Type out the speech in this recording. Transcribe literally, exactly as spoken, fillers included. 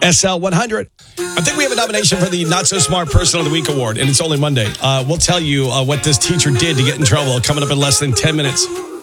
S L one hundred. I think we have a nomination for the Not So Smart Person of the Week award, and it's only Monday. Uh, we'll tell you uh, what this teacher did to get in trouble coming up in less than ten minutes.